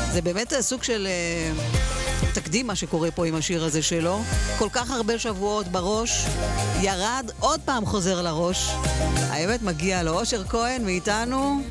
זה באמת סוג של תקדים מה שקורה פה עם השיר הזה שלו. כל כך הרבה שבועות בראש, ירד, עוד פעם חוזר לראש. האמת מגיע לו. אושר כהן מאיתנו.